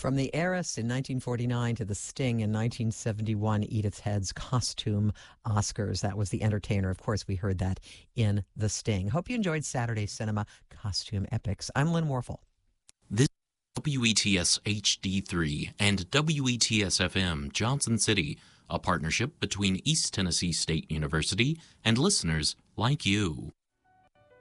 From the Heiress in 1949 to the Sting in 1971, Edith Head's costume Oscars. That was the Entertainer. Of course, we heard that in the Sting. Hope you enjoyed Saturday Cinema Costume Epics. I'm Lynn Warfel. This is WETS HD3 and WETS FM Johnson City, a partnership between East Tennessee State University and listeners like you.